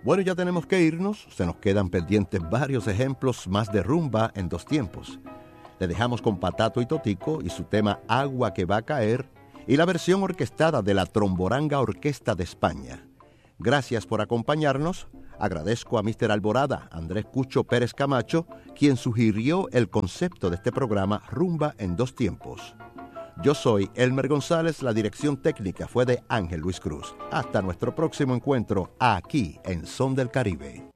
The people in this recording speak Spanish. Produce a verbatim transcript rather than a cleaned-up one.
Bueno, ya tenemos que irnos, se nos quedan pendientes varios ejemplos más de rumba en dos tiempos. Le dejamos con Patato y Totico y su tema Agua que va a caer y la versión orquestada de la Tromboranga Orquesta de España. Gracias por acompañarnos. Agradezco a míster Alborada, Andrés Cucho Pérez Camacho, quien sugirió el concepto de este programa Rumba en dos tiempos. Yo soy Elmer González, la dirección técnica fue de Ángel Luis Cruz. Hasta nuestro próximo encuentro aquí en Son del Caribe.